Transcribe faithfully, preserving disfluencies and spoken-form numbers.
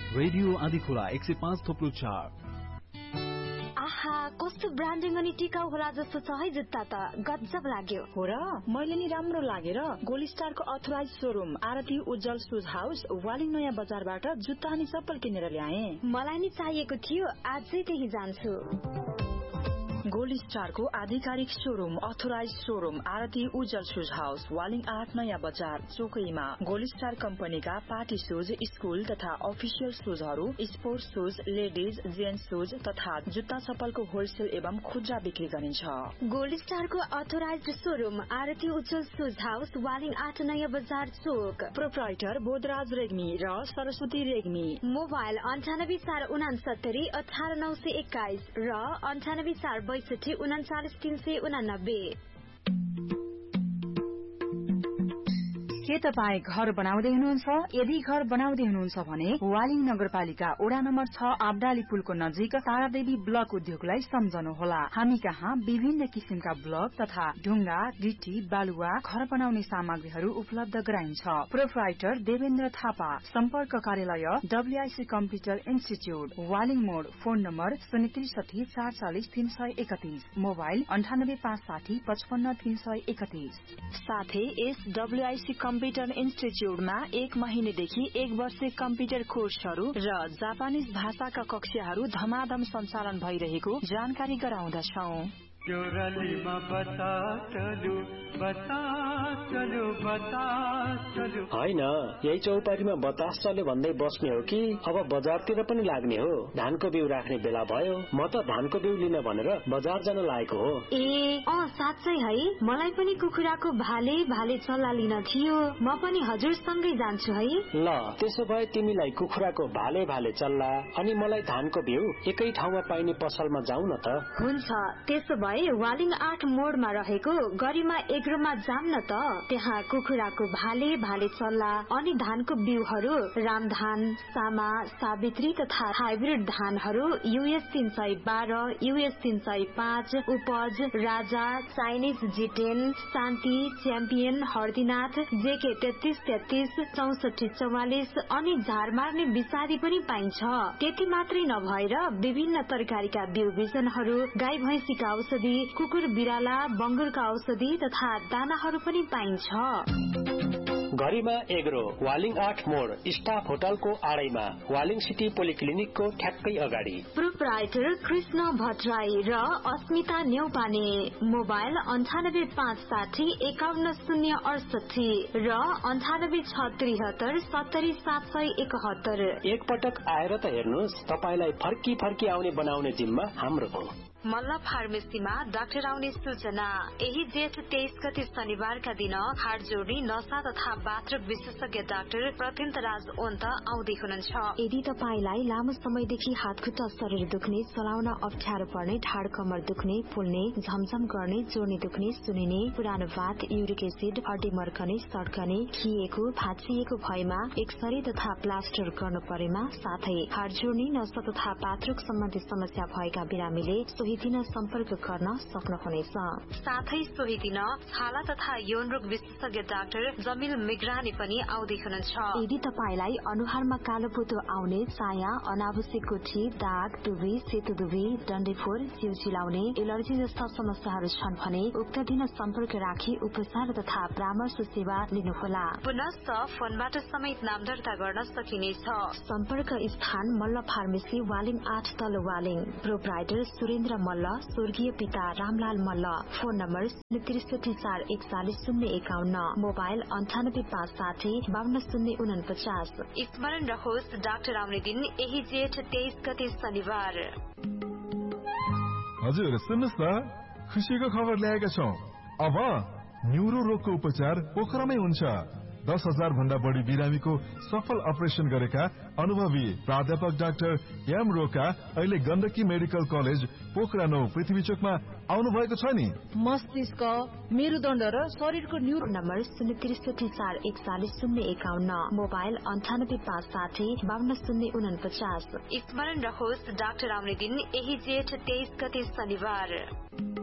Radio Andhikhola एक सय पाँच थोप्लो चार। आहा, कस्तो ब्रान्डिङ अनि टिकाउ होला जस्तो छ है जुत्ता त, गजब लाग्यो। हो र, मैले नि राम्रो लागेर गोल्ड स्टारको अथोराइज शोरूम आरती उज्जवल शूज हाउस वालिङ नयाँ बजारबाट जुत्ता अनि चप्पल किनेर ल्याए। मलाई नि चाहिएको थियो, आजै त्यही जान्छु। गोल्ड स्टारको आधिकारिक शोरूम अथोराइज शोरूम आरती उज्जवल शूज हाउस वालिङ आठ नयाँ बजार चोकैमा। गोल्ड स्टार कम्पनीका पार्टी शूज, स्कूल तथा official शूजहरू, sports shoes, ladies, gents shoes तथा जुत्ता चप्पलको होलसेल एवं खुद्रा बिक्री गरिन्छ। गोल्ड स्टारको अथोराइज शोरूम आरती उज्जवल शूज हाउस वालिङ आठ नयाँ बजार चोक। प्रोप्राइटर बोधराज रेग्मी र सरस्वती रेग्मी। मोबाइल अन्ठानब्बे चार उनासत्तरी अठार नौ सय एक्काइस र अन्ठानब्बे चार बैसठी उनाचालिस तीन सय उनानब्बे। के तपाई घर बनाउँदै हुनुहुन्छ? यदि घर बनाउँदै हुनुहुन्छ भने वालिङ नगरपालिका ओडा नम्बर छ आबडाली पुलको नजिक तारादेवी ब्लक उद्योगलाई सम्झनुहोला। हामी कहाँ विभिन्न किसिमका ब्लक तथा ढुङ्गा, गिटी, बालुवा, घर बनाउने सामग्रीहरू उपलब्ध गराइन्छ। प्रोप्राइटर देवेन्द्र थापा। सम्पर्क कार्यालय डब्ल्यूआईसी कम्प्युटर इन्स्टिच्यूट वालिङ मोड। फोन नम्बर शून्य त्रिसठी चार चालिस तीन सय एकतीस। मोबाइल अन्ठानब्बे पाँच साठी पचपन्न तीन सय एकतीस। साथै यस डब्ल्यूआईसी कम्प्युटर इन्स्टिच्यूटमा एक महिनेदेखि एक वर्ष कम्प्युटर कोर्सहरू र जापानिज भाषाका कक्षाहरू धमाधम सञ्चालन भइरहेको जानकारी गराउँदछौं। होइन, यही चौपाटीमा बतास चल्यो भन्दै बस्ने हो कि अब बजारतिर पनि लाग्ने हो? धानको बिउ राख्ने बेला भयो, म त धानको बिउ लिन भनेर बजार जान लागेको हो। ए अँ साँच्चै है, मलाई पनि कुखुराको भाले भाले चल्ला लिन थियो। म पनि हजुरसँगै जान्छु है। ल त्यसो भए तिमीलाई कुखुराको भाले भाले चल्ला अनि मलाई धानको बिउ एकै ठाउँमा पाइने पसलमा जाउँ न त। हुन्छ, त्यसो भए वालिङ आठ मोडमा रहेको गरिमा एग्रोमा जाम न त। त्यहाँ कुखुराको भाले भाले चल्ला अनि धानको बिउहरू रामधान, सामा, सावित्री तथा हाइब्रिड धानहरू यूएस तीन सय बाह्र, यूएस तीन सय पाँच, उपज, राजा, चाइनिज जिटेन, शान्ति, च्याम्पियन, हर्दीनाथ, जेके तेत्तीस तेत्तीस, चौसठी चौवालिस अनि झार मार्ने विषादी पनि पाइन्छ। त्यति मात्रै नभएर विभिन्न तरकारीका बिउ बिजनहरू, गाई भैंसीका औषधि, कुकुर बिराला, बंगुरका औषधि तथा दानाहरू पनि पाइन्छ। गरिमा एग्रो वालिङ आठ मोड स्टाफ होटलको आडैमा वालिङ सिटी पोलिक्लिनिकको ठ्याक्कै अगाडि। प्रोप्राइटर कृष्ण भट्टराई र अस्मिता न्यौपाने। मोबाइल अन्ठानब्बे पाँच साठी एकाउन्न शून्य अडसठी र अन्ठानब्बे छ त्रिहत्तर सत्तरी सात सय एकहत्तर। एकपटक आएर त हेर्नुहोस्, तपाईलाई फर्की फर्की आउने बनाउने जिम्मा हाम्रो हो। मल्ल फार्मेसीमा डाक्टर आउने सूचना। यही जेठ तेइस गते शनिबारका दिन हाड जोड्ने, नसा तथा बाथरुम विशेषज्ञ डाक्टर प्रत्यन्त राज ओन्त आउँदै हुनुहुन्छ। यदि तपाईलाई लामो समयदेखि हात खुट्टा शरीर दुख्ने, चलाउन अप्ठ्यारो पर्ने, ढाड कमर दुख्ने, फुल्ने, झमझम गर्ने, जोड्ने दुख्ने, सुनिने, पुरानो बात, युरिक एसिड, हड्डी मर्कने, सड्कने, खिएको, भाँचिएको भएमा एक्सरे तथा प्लास्टर गर्नु परेमा, साथै हाड जोड्ने, नसा तथा बाथरुम सम्बन्धी समस्या भएका बिरामीले सोही दिन सम्पर्क गर्न सक्नुहुनेछ। साथै सोही दिन छाला तथा यौन रोग विशेषज्ञ डाक्टर जमिल मिग्रानी पनि आउँदै हुनुहुन्छ। यदि तपाईलाई अनुहारमा कालो पोतो आउने, चाया, अनावश्यक गुठी, दाग, दुबी, सेतो दुबी, डन्डेफोर, जिउ चिलाउने, एलर्जी जस्ता समस्याहरू छन् भने उक्त दिन सम्पर्क राखी उपचार तथा परामर्श सेवा लिनुहोला। पुनः फोनबाट समेत नाम दर्ता गर्न सकिनेछ। सम्पर्क स्थान मल्ल फार्मेसी वालिङ आठ तल वालिङ। प्रोप्राइटर सुरेन्द्र मल्ल, स्वर्गीय पिता रामलाल मल्ल। फोन नम्बर शून्य त्रिसठी चार एकचालिस शून्य एकाउन्न। मोबाइल अन्ठानब्बे पाँच साठी बावन्न शून्य उनपचास। स्मरण रहोस्, डाक्टर आउने दिन यही जेठ तेइस गते शनिबार। हजुर सुन्नुहोस् न, खुसीको खबर ल्याएका छौं। अब न्युरो रोगको उपचार पोखरामै हुन्छ। दस हजार भन्दा बढी बिरामीको सफल अपरेशन गरेका अनुभवी प्राध्यापक डाक्टर एम रोका अहिले गण्डकी मेडिकल कलेज पोखरा नौ पृथ्वी चोकमा आउनु भएको छ नि। मस्तिष्क, मेरुदण्ड र शरीरको न्युरो नम्बर शून्य त्रिसठी चार एकचालिस शून्य एकाउन्न। मोबाइल अन्ठानब्बे पाँच साठी बावन्न शून्य उनपचास। स्मरण रहोस्, डाक्टर आउने दिन यही जेठ तेइस गते शनिबार।